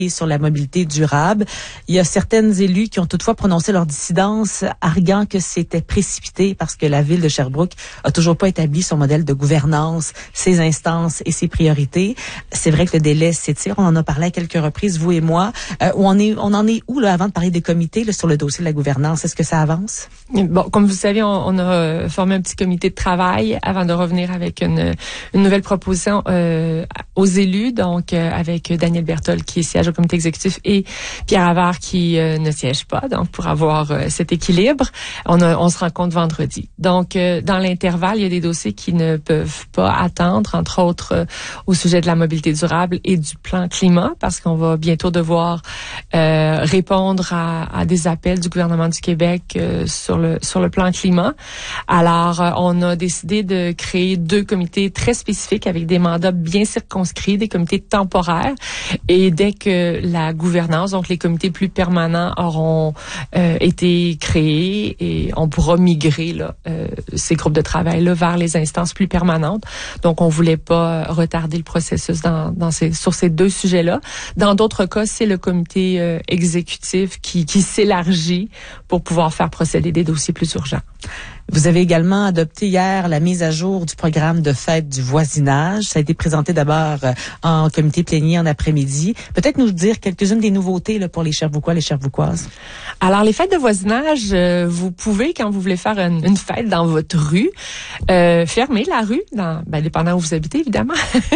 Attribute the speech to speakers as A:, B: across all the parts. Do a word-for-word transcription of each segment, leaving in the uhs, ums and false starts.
A: sur la mobilité durable. Il y a certaines élus qui ont toutefois prononcé leur dissidence, arguant que c'était précipité parce que la ville de Sherbrooke a toujours pas établi son modèle de gouvernance, ses instances et ses priorités. C'est vrai que le délai s'étire. On en a parlé à quelques reprises, vous et moi. Euh, on, est, on en est où là, avant de parler des comités là, sur le dossier de la gouvernance? Est-ce que ça avance?
B: Bon, comme vous savez, on, on a formé un petit comité de travail avant de revenir avec une, une nouvelle proposition euh, aux élus, donc euh, avec Daniel Berthold qui siège au comité exécutif et Pierre Havard qui euh, ne siège pas, donc pour avoir euh, cet équilibre. On, a, on se rencontre vendredi. Donc, euh, dans l'intervalle, il y a des dossiers qui ne peuvent pas attendre, entre autres euh, au sujet de la mobilité durable et du plan climat, parce qu'on va bientôt devoir euh, répondre à, à des appels du gouvernement du Québec euh, sur le sur le plan climat. Alors, euh, on a décidé de créer deux comités très spécifiques avec des mandats bien circonscrits, des comités temporaires. Et dès que la gouvernance, donc les comités plus permanents, auront euh, été créés, et on pourra migrer là, euh, ces groupes de travail-là vers les instances plus permanentes. Donc, on voulait pas retarder le processus dans, dans ces, sur ces deux sujets-là. Dans d'autres cas, c'est le comité euh, exécutif qui, qui s'élargit pour pouvoir faire procéder des dossiers plus urgents.
A: Vous avez également adopté hier la mise à jour du programme de fête du voisinage. Ça a été présenté d'abord en comité plénier en après-midi. Peut-être nous dire quelques-unes des nouveautés là, pour les Sherbrookois, les Sherbrookoises.
B: Alors, les fêtes de voisinage, euh, vous pouvez, quand vous voulez faire une, une fête dans votre rue, euh, fermer la rue, dans, ben, dépendant où vous habitez, évidemment.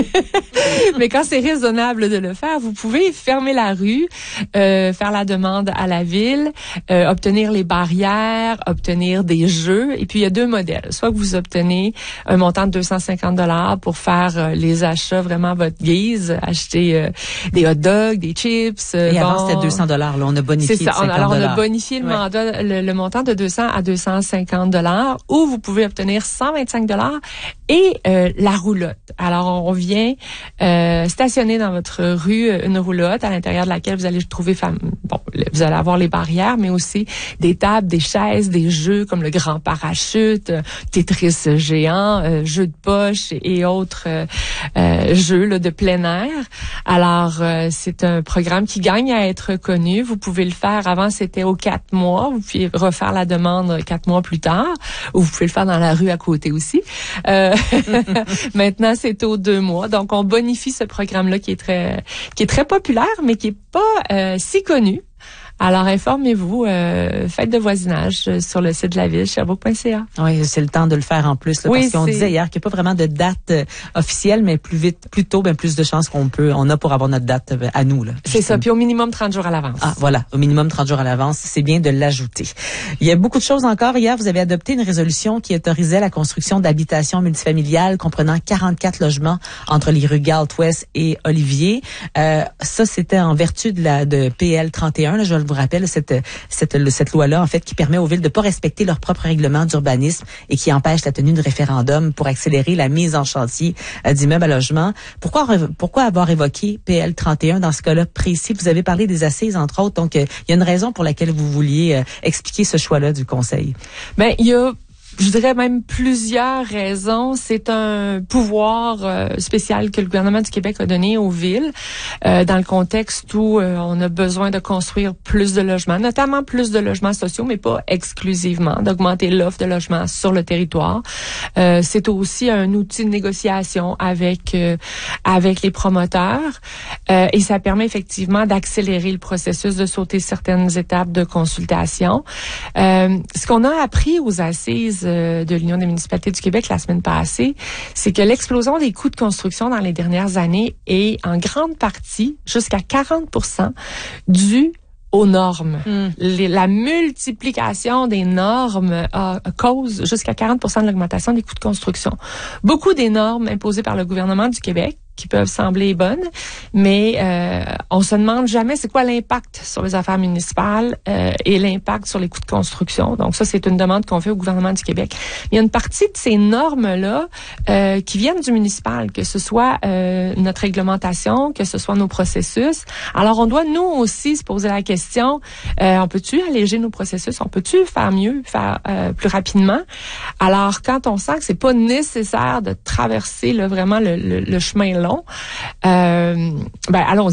B: Mais quand c'est raisonnable de le faire, vous pouvez fermer la rue, euh, faire la demande à la ville, euh, obtenir les barrières, obtenir des jeux. Et puis, il y a deux modèles. Soit que vous obtenez un montant de deux cent cinquante dollars pour faire euh, les achats vraiment à votre guise, acheter euh, des hot dogs, des chips. Euh,
A: Et avant,
B: bon,
A: c'était deux cents dollars. Là, on a bonifié
B: c'est ça.
A: de cinquante
B: Alors, on a
A: dollars.
B: bonifié le,
A: ouais.
B: mandat, le, le montant de deux cents à deux cent cinquante dollars, ou vous pouvez obtenir cent vingt-cinq dollars et euh, la roulotte. Alors, on vient euh, stationner dans votre rue une roulotte à l'intérieur de laquelle vous allez trouver, fam- bon, vous allez avoir les barrières, mais aussi des tables, des chaises, des jeux comme le grand parachute, Tetris géant, euh, jeux de poche et, et autres euh, euh, jeux là, de plein air. Alors, euh, c'est un programme qui gagne à être connu. Vous pouvez le faire. Avant, c'était aux quatre mois. Vous pouvez refaire la demande quatre mois plus tard, ou vous pouvez le faire dans la rue à côté aussi. Euh, maintenant, c'est aux deux mois. Donc, on bonifie ce programme-là qui est très, qui est très populaire, mais qui est pas euh, si connu. Alors, informez-vous, euh, fête de voisinage euh, sur le site de la ville, sherbrooke point c a.
A: Oui, c'est le temps de le faire en plus, là,
B: oui,
A: parce qu'on
B: c'est...
A: disait hier qu'il n'y a pas vraiment de date euh, officielle, mais plus vite, plus tôt, ben plus de chances qu'on peut, on a pour avoir notre date euh, à nous. Là,
B: c'est ça, puis au minimum trente jours à l'avance.
A: Ah, voilà, au minimum trente jours à l'avance, c'est bien de l'ajouter. Il y a beaucoup de choses encore. Hier, vous avez adopté une résolution qui autorisait la construction d'habitations multifamiliales comprenant quarante-quatre logements entre les rues Galt-Ouest et Olivier. Euh, ça, c'était en vertu de la de P L trente et un, là, je vous rappelle, cette, cette, cette loi-là, en fait, qui permet aux villes de pas respecter leurs propres règlements d'urbanisme et qui empêche la tenue de référendum pour accélérer la mise en chantier euh, d'immeubles à logement. Pourquoi, pourquoi avoir évoqué P L trente et un dans ce cas-là précis? Vous avez parlé des assises, entre autres, donc euh, il y a une raison pour laquelle vous vouliez euh, expliquer ce choix-là du Conseil.
B: Ben, il y a je dirais même plusieurs raisons. C'est un pouvoir euh, spécial que le gouvernement du Québec a donné aux villes euh, dans le contexte où euh, on a besoin de construire plus de logements, notamment plus de logements sociaux, mais pas exclusivement, d'augmenter l'offre de logements sur le territoire. Euh, c'est aussi un outil de négociation avec euh, avec les promoteurs euh, et ça permet effectivement d'accélérer le processus, de sauter certaines étapes de consultation. Euh, ce qu'on a appris aux assises de l'Union des municipalités du Québec la semaine passée, c'est que l'explosion des coûts de construction dans les dernières années est en grande partie, jusqu'à quarante pour cent, due aux normes. Mm. Les, la multiplication des normes euh, cause jusqu'à quarante pour cent de l'augmentation des coûts de construction. Beaucoup des normes imposées par le gouvernement du Québec qui peuvent sembler bonnes, mais euh, on se demande jamais c'est quoi l'impact sur les affaires municipales euh, et l'impact sur les coûts de construction. Donc ça, c'est une demande qu'on fait au gouvernement du Québec. Il y a une partie de ces normes-là euh, qui viennent du municipal, que ce soit euh, notre réglementation, que ce soit nos processus. Alors, on doit, nous aussi, se poser la question, euh, on peut-tu alléger nos processus? On peut-tu faire mieux, faire euh, plus rapidement? Alors, quand on sent que c'est pas nécessaire de traverser là, vraiment le, le, le chemin long, Euh, ben allons-y.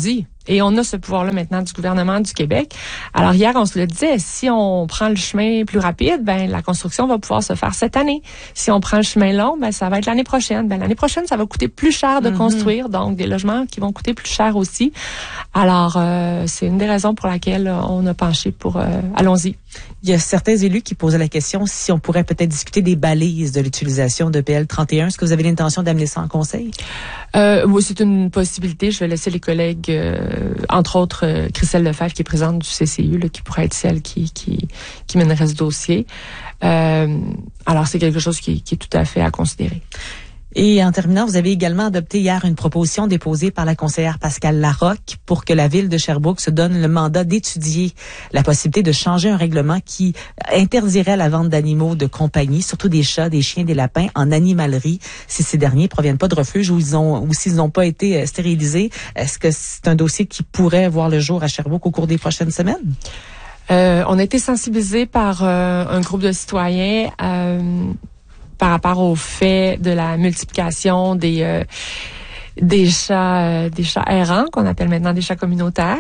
B: Et on a ce pouvoir-là maintenant du gouvernement du Québec. Alors hier, on se le disait, si on prend le chemin plus rapide, ben la construction va pouvoir se faire cette année. Si on prend le chemin long, ben ça va être l'année prochaine. Ben l'année prochaine, ça va coûter plus cher de mm-hmm. construire, donc des logements qui vont coûter plus cher aussi. Alors euh, c'est une des raisons pour laquelle on a penché pour euh, allons-y.
A: Il y a certains élus qui posaient la question si on pourrait peut-être discuter des balises de l'utilisation de P L trente et un. Est-ce que vous avez l'intention d'amener ça en conseil?
B: Euh, oui, c'est une possibilité. Je vais laisser les collègues, euh, entre autres euh, Christelle Lefebvre, qui est présidente du C C U, là, qui pourrait être celle qui qui, qui mènerait ce dossier. Euh, alors, c'est quelque chose qui, qui est tout à fait à considérer.
A: Et en terminant, vous avez également adopté hier une proposition déposée par la conseillère Pascale Larocque pour que la ville de Sherbrooke se donne le mandat d'étudier la possibilité de changer un règlement qui interdirait la vente d'animaux de compagnie, surtout des chats, des chiens, des lapins, en animalerie, si ces derniers proviennent pas de refuge ou ils ont ou s'ils n'ont pas été stérilisés. Est-ce que c'est un dossier qui pourrait voir le jour à Sherbrooke au cours des prochaines semaines?
B: Euh, on a été sensibilisés par euh, un groupe de citoyens euh, par rapport au fait de la multiplication des euh, des chats euh, des chats errants qu'on appelle maintenant des chats communautaires.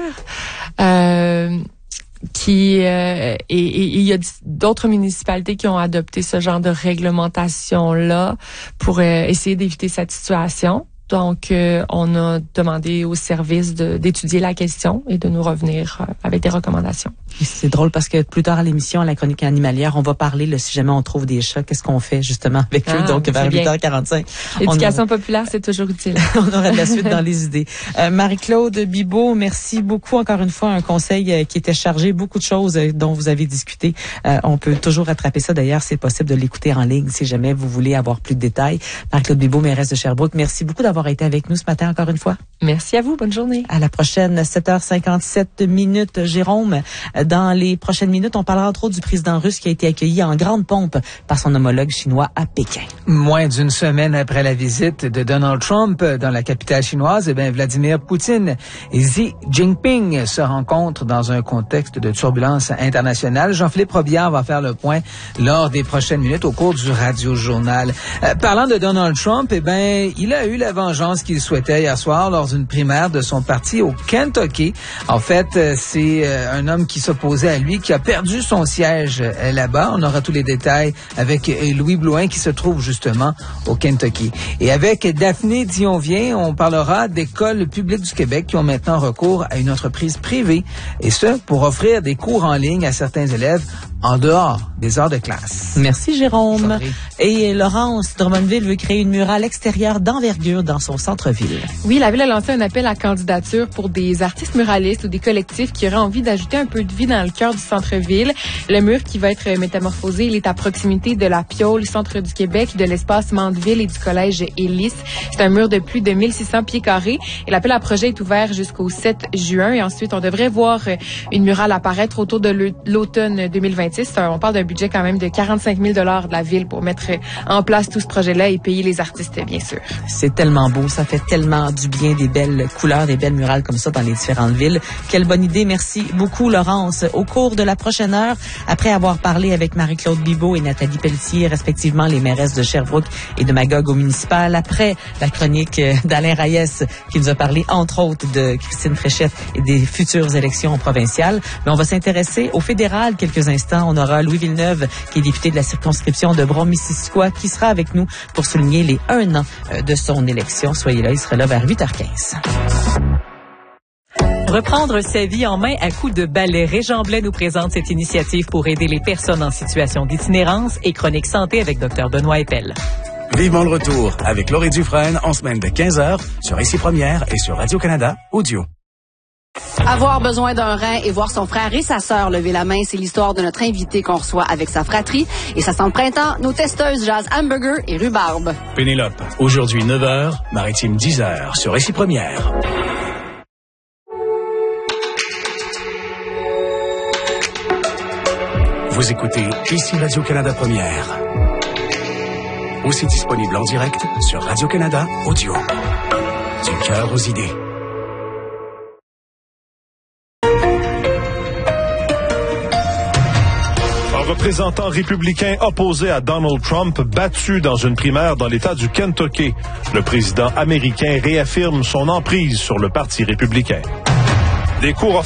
B: Euh, qui euh, et il y a d'autres municipalités qui ont adopté ce genre de réglementation là pour euh, essayer d'éviter cette situation. Donc, euh, on a demandé au service de, d'étudier la question et de nous revenir euh, avec des recommandations.
A: C'est drôle parce que plus tard à l'émission, à la chronique animalière, on va parler, là, si jamais on trouve des chats, qu'est-ce qu'on fait justement avec ah, eux. Donc, vers huit heures quarante-cinq.
B: L'éducation aura... populaire, c'est toujours utile.
A: On aura de la suite dans les idées. Euh, Marie-Claude Bibeau, merci beaucoup encore une fois. Un conseil euh, qui était chargé, beaucoup de choses euh, dont vous avez discuté. Euh, on peut toujours rattraper ça. D'ailleurs, c'est possible de l'écouter en ligne si jamais vous voulez avoir plus de détails. Marie-Claude Bibeau, mairesse de Sherbrooke, merci beaucoup d'avoir été avec nous ce matin encore une fois.
B: Merci à vous. Bonne journée.
A: À la prochaine, sept heures cinquante-sept minutes. Jérôme, dans les prochaines minutes, on parlera entre autres du président russe qui a été accueilli en grande pompe par son homologue chinois à Pékin.
C: Moins d'une semaine après la visite de Donald Trump dans la capitale chinoise, eh bien, Vladimir Poutine et Xi Jinping se rencontrent dans un contexte de turbulence internationale. Jean-Philippe Robillard va faire le point lors des prochaines minutes au cours du Radio-Journal. Euh, parlant de Donald Trump, eh bien, il a eu la vengeance qu'il souhaitait hier soir lors d'une primaire de son parti au Kentucky. En fait, c'est un homme qui s'opposait à lui qui a perdu son siège là-bas. On aura tous les détails avec Louis Blouin qui se trouve justement au Kentucky. Et avec Daphné Dionvien, on parlera d'écoles publiques du Québec qui ont maintenant recours à une entreprise privée, et ce, pour offrir des cours en ligne à certains élèves en dehors des heures de classe.
A: Merci Jérôme. Et Laurence, Drummondville veut créer une murale extérieure d'envergure dans son centre-ville.
D: Oui, la ville a lancé un appel à candidature pour des artistes muralistes ou des collectifs qui auraient envie d'ajouter un peu de vie dans le cœur du centre-ville. Le mur qui va être métamorphosé, il est à proximité de la Piole, centre du Québec, de l'espace Mandeville et du collège Élis. C'est un mur de plus de mille six cents pieds carrés et l'appel à projet est ouvert jusqu'au sept juin. Et ensuite, on devrait voir une murale apparaître autour de l'automne deux mille vingt-six. On parle d'un budget quand même de quarante-cinq mille dollars de la ville pour mettre en place tout ce projet-là et payer les artistes, bien sûr.
A: C'est tellement beau, ça fait tellement du bien, des belles couleurs, des belles murales comme ça dans les différentes villes. Quelle bonne idée. Merci beaucoup, Laurence. Au cours de la prochaine heure, après avoir parlé avec Marie-Claude Bibeau et Nathalie Pelletier, respectivement les mairesses de Sherbrooke et de Magog au municipal, après la chronique d'Alain Reyes qui nous a parlé, entre autres, de Christine Fréchette et des futures élections provinciales, mais on va s'intéresser au fédéral quelques instants. On aura Louis Villeneuve, qui est député de la circonscription de Brome-Missisquoi, qui sera avec nous pour souligner les un an de son élection. Soyez là, il sera là vers huit heures quinze.
E: Reprendre sa vie en main à coups de balai. Régent Blais nous présente cette initiative pour aider les personnes en situation d'itinérance et Chronique Santé avec Dr Benoît Eppel.
F: Vivement le retour avec Laurie Dufresne en semaine de quinze heures sur Ici Première et sur Radio-Canada Audio.
G: Avoir besoin d'un rein et voir son frère et sa sœur lever la main, c'est l'histoire de notre invité qu'on reçoit avec sa fratrie. Et ça sent le printemps, nos testeuses jazz hamburger et rhubarbe.
F: Pénélope, aujourd'hui neuf heures, Maritime dix heures sur Ici Première. Vous écoutez Ici Radio-Canada Première. Aussi disponible en direct sur Radio-Canada Audio. Du cœur aux idées.
H: Représentant républicain opposé à Donald Trump, battu dans une primaire dans l'État du Kentucky. Le président américain réaffirme son emprise sur le Parti républicain. Des cours